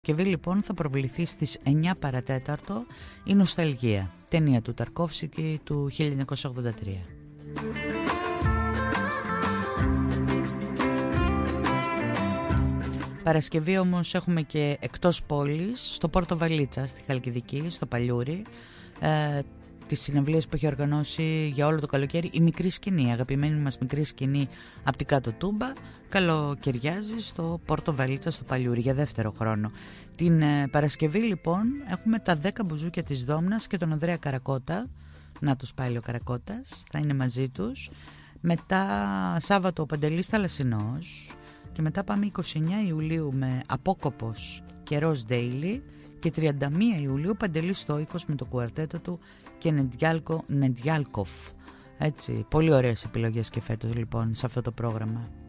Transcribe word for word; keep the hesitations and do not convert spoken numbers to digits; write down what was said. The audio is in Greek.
Παρασκευή λοιπόν θα προβληθεί στις εννιά παρατέταρτο η Νοσταλγία, ταινία του Ταρκόφσκι του χίλια εννιακόσια ογδόντα τρία. Παρασκευή όμως έχουμε και εκτός πόλης, στο Πόρτο Βαλίτσα, στη Χαλκιδική, στο Παλιούρι, ε, τις συναυλίες που έχει οργανώσει για όλο το καλοκαίρι η Μικρή Σκηνή, η αγαπημένη μας Μικρή Σκηνή από την κάτω Τούμπα, καλοκαιριάζει στο Πόρτο Βαλίτσα στο Παλιούρι για δεύτερο χρόνο. Την ε, Παρασκευή λοιπόν έχουμε τα δέκα μπουζούκια της Δόμνας και τον Ανδρέα Καρακότα, να τους πάλι ο Καρακώτας, θα είναι μαζί τους. Μετά Σάββατο ο Παντελής Θαλασσινός και μετά πάμε είκοσι εννέα Ιουλίου με Απόκοπος και Ροζ Ντέιλι και τριάντα μία Ιουλίου Παντελής Στόικος με το κουαρτέτο του και Νεντιάλκο Νεντιάλκοφ. Έτσι, πολύ ωραίες επιλογές και φέτος λοιπόν σε αυτό το πρόγραμμα.